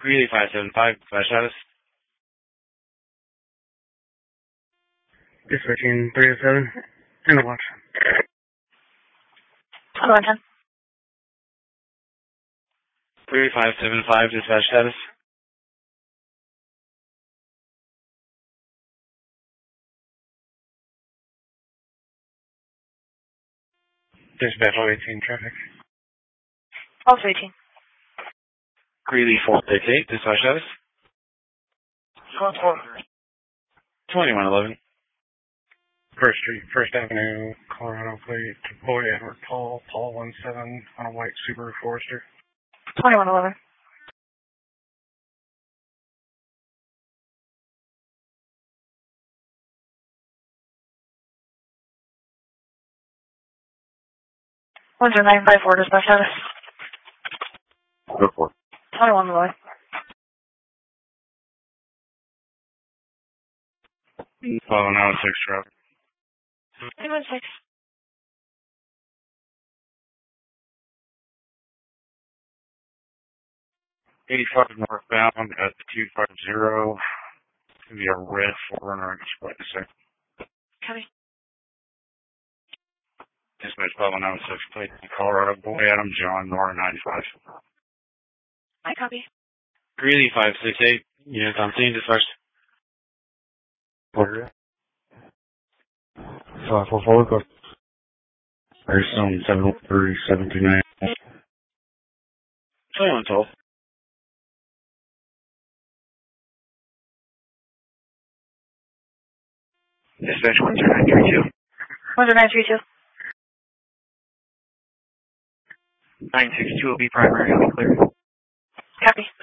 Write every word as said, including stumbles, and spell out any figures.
Greeley five seven five, dispatch status. Dispatching three oh seven, in the watch. one ten. Greeley five seven five, dispatch status. Dispatch all eighteen traffic. Also eighteen. Greeley four six eight, dispatch status. twenty-one eleven. First Street, First Avenue, Colorado plate, Boy Edward Paul, Paul one seven on a white Subaru Forester. twenty-one eleven. one zero nine five four, dispatch status. Go for it. twenty-one eleven. Follow now at six traffic. twenty-one six. eighty-five northbound at two five zero. It's going to be a red Forerunner, I just like to say. Copy. Dispatch follow now at six plate, Colorado, Boy Adam, John, Nora ninety-five. I copy. Greeley five six eight, unit on scene, dispatch. Order. five four four, go. There's some seven three seven two nine. twenty-one twelve. Dispatch one zero nine three two. one zero nine three two. nine six two will be primary, I'll be clear. Copy.